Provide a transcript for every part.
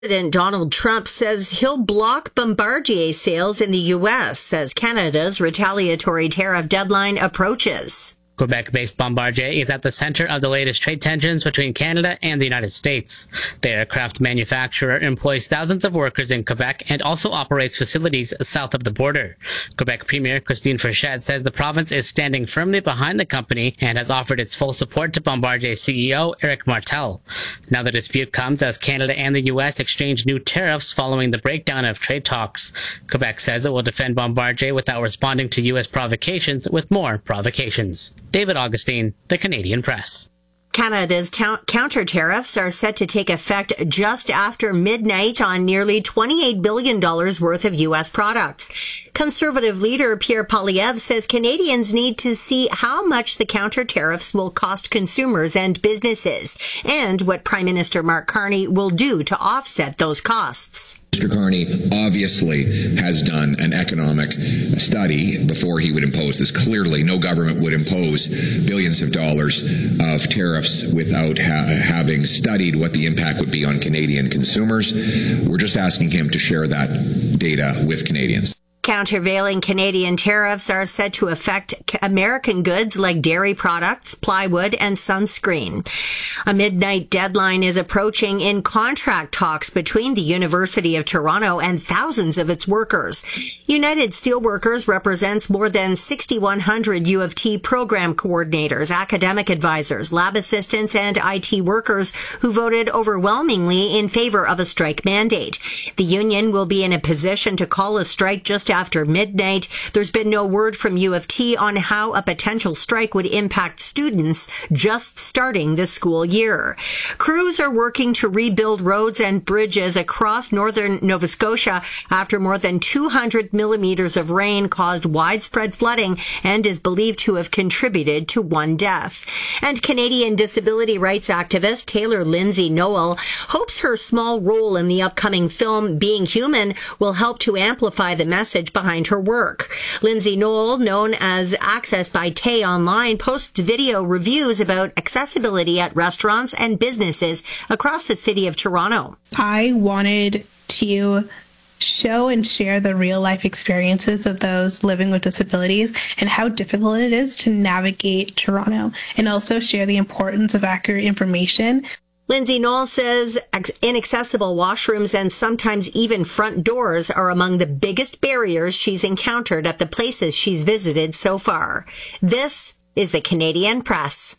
President Donald Trump says he'll block Bombardier sales in the U.S. as Canada's retaliatory tariff deadline approaches. Quebec-based Bombardier is at the center of the latest trade tensions between Canada and the United States. The aircraft manufacturer employs thousands of workers in Quebec and also operates facilities south of the border. Quebec Premier Christine Frechette says the province is standing firmly behind the company and has offered its full support to Bombardier CEO Éric Martel. Now the dispute comes as Canada and the U.S. exchange new tariffs following the breakdown of trade talks. Quebec says it will defend Bombardier without responding to U.S. provocations with more provocations. David Augustine, The Canadian Press. Canada's counter tariffs are set to take effect just after midnight on nearly $28 billion worth of U.S. products. Conservative leader Pierre Poilievre says Canadians need to see how much the counter tariffs will cost consumers and businesses, and what Prime Minister Mark Carney will do to offset those costs. Mr. Carney obviously has done an economic study before he would impose this. Clearly, no government would impose billions of dollars of tariffs without having studied what the impact would be on Canadian consumers. We're just asking him to share that data with Canadians. Countervailing Canadian tariffs are set to affect American goods like dairy products, plywood, and sunscreen. A midnight deadline is approaching in contract talks between the University of Toronto and thousands of its workers. United Steelworkers represents more than 6,100 U of T program coordinators, academic advisors, lab assistants, and IT workers who voted overwhelmingly in favor of a strike mandate. The union will be in a position to call a strike just after midnight. There's been no word from U of T on how a potential strike would impact students just starting the school year. Crews are working to rebuild roads and bridges across northern Nova Scotia after more than 200 millimeters of rain caused widespread flooding and is believed to have contributed to one death. And Canadian disability rights activist Taylor Lindsay Noel hopes her small role in the upcoming film Being Human will help to amplify the message behind her work. Lindsay Noel, known as Access by Tay Online, posts video reviews about accessibility at restaurants and businesses across the city of Toronto. I wanted to show and share the real life experiences of those living with disabilities and how difficult it is to navigate Toronto, and also share the importance of accurate information. Lindsay Noel says inaccessible washrooms and sometimes even front doors are among the biggest barriers she's encountered at the places she's visited so far. This is the Canadian Press.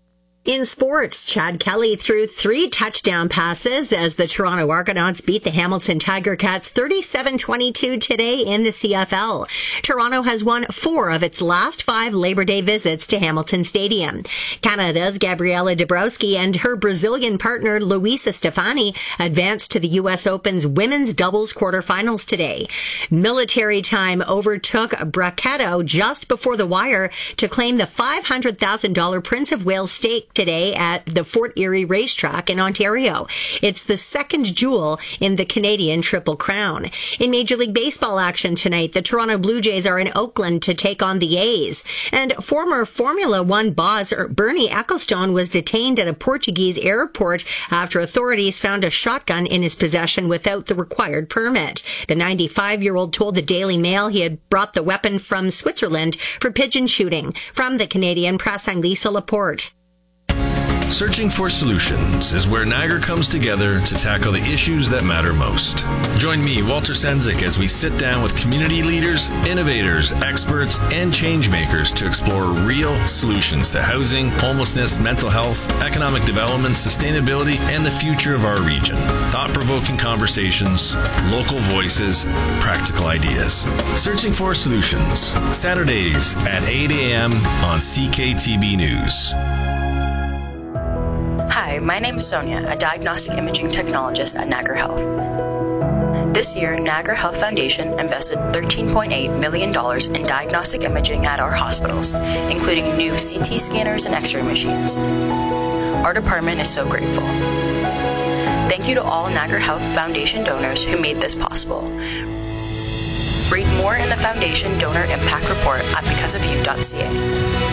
In sports, Chad Kelly threw 3 touchdown passes as the Toronto Argonauts beat the Hamilton Tiger Cats 37-22 today in the CFL. Toronto has won 4 of its last 5 Labor Day visits to Hamilton Stadium. Canada's Gabriela Dabrowski and her Brazilian partner Luisa Stefani advanced to the U.S. Open's women's doubles quarterfinals today. Military Time overtook Brachetto just before the wire to claim the $500,000 Prince of Wales stake today at the Fort Erie Racetrack in Ontario. It's the second jewel in the Canadian Triple Crown. In Major League Baseball action tonight, the Toronto Blue Jays are in Oakland to take on the A's. And former Formula One boss Bernie Ecclestone was detained at a Portuguese airport after authorities found a shotgun in his possession without the required permit. The 95-year-old told the Daily Mail he had brought the weapon from Switzerland for pigeon shooting. From the Canadian Press, I'm Lisa Laporte. Searching for Solutions is where Niagara comes together to tackle the issues that matter most. Join me, Walter Sendzik, as we sit down with community leaders, innovators, experts, and change makers to explore real solutions to housing, homelessness, mental health, economic development, sustainability, and the future of our region. Thought-provoking conversations, local voices, practical ideas. Searching for Solutions, Saturdays at 8 a.m. on CKTB News. Hi, my name is Sonia, a diagnostic imaging technologist at Niagara Health. This year, Niagara Health Foundation invested $13.8 million in diagnostic imaging at our hospitals, including new CT scanners and X-ray machines. Our department is so grateful. Thank you to all Niagara Health Foundation donors who made this possible. Read more in the Foundation Donor Impact Report at becauseofyou.ca.